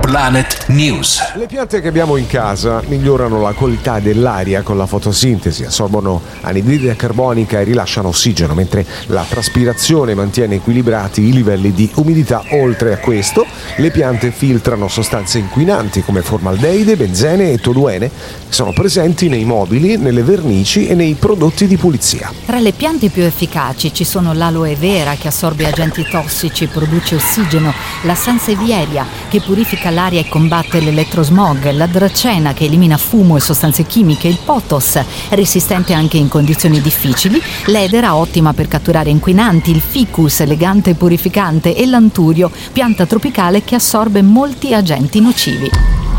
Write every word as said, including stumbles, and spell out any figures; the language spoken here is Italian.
Planet News. Le piante che abbiamo in casa migliorano la qualità dell'aria con la fotosintesi, assorbono anidride carbonica e rilasciano ossigeno, mentre la traspirazione mantiene equilibrati i livelli di umidità. Oltre a questo, le piante filtrano sostanze inquinanti come formaldeide, benzene e toluene, che sono presenti nei mobili, nelle vernici e nei prodotti di pulizia. Tra le piante più efficaci ci sono l'aloe vera, che assorbe agenti tossici e produce ossigeno, la sansevieria, che purifica l'aria e combatte l'elettrosmog, la dracena, che elimina fumo e sostanze chimiche, il pothos, resistente anche in condizioni difficili, l'edera, ottima per catturare inquinanti, il ficus, elegante e purificante, e l'anturio, pianta tropicale che assorbe molti agenti nocivi.